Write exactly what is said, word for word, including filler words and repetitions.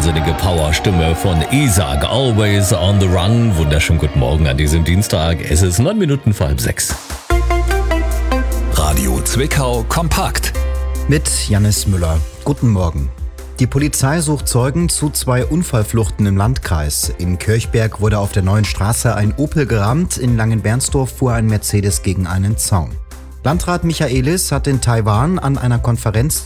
wahnsinnige Powerstimme von Isak, Always on the Run. Wunderschönen guten Morgen an diesem Dienstag. Es ist neun Minuten vor halb sechs. Radio Zwickau kompakt. Mit Jannis Müller. Guten Morgen. Die Polizei sucht Zeugen zu zwei Unfallfluchten im Landkreis. In Kirchberg wurde auf der Neuen Straße ein Opel gerammt, in Langenbernsdorf fuhr ein Mercedes gegen einen Zaun. Landrat Michaelis hat in Taiwan an einer Konferenz